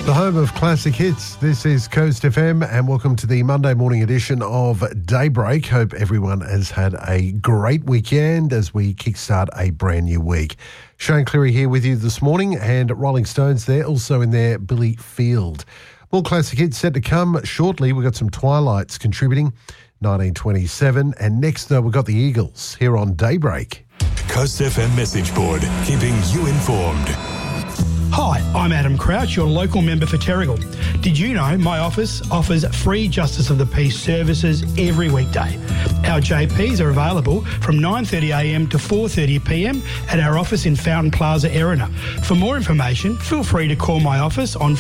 The home of classic hits. This is Coast FM and welcome to the Monday morning edition of Daybreak. Hope everyone has had a great weekend as we kickstart a brand new week. Shane Cleary here with you this morning and Rolling Stones there, also in there Billy Field. More classic hits set to come shortly. We've got some Twilights contributing, 1927. And next, though, we've got the Eagles here on Daybreak. Coast FM message board, keeping you informed. Hi, I'm Adam Crouch, your local member for Terrigal. Did you know my office offers free Justice of the Peace services every weekday? Our JPs are available from 9:30am to 4:30pm at our office in Fountain Plaza, Erina. For more information, feel free to call my office on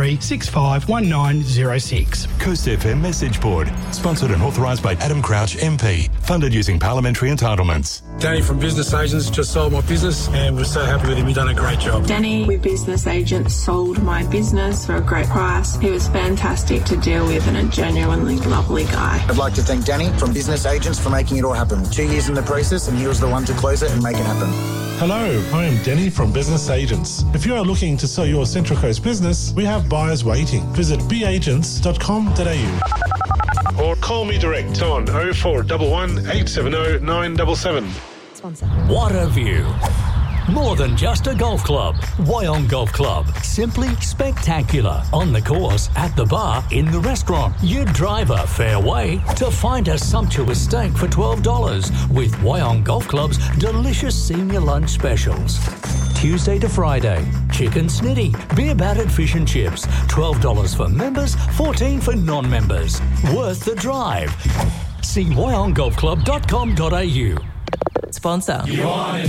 43651906. Coast FM message board, sponsored and authorised by Adam Crouch MP, funded using parliamentary entitlements. Danny from Business Agents just sold my business and we're so happy with him. He's done a great job. Danny with Business Agents sold my business for a great price. He was fantastic to deal with and a genuinely lovely guy. I'd like to thank Danny from Business Agents for making it all happen. 2 years in the process and he was the one to close it and make it happen. Hello, I am Denny from Business Agents. If you are looking to sell your Central Coast business, we have buyers waiting. Visit beagents.com.au or call me direct on 0411 870 977. Sponsor. What a view. More than just a golf club. Wyong Golf Club. Simply spectacular. On the course, at the bar, in the restaurant. You drive a fair way to find a sumptuous steak for $12 with Wyong Golf Club's delicious senior lunch specials. Tuesday to Friday, chicken snitty, beer battered fish and chips. $12 for members, $14 for non-members. Worth the drive. See wyonggolfclub.com.au. Sponsor.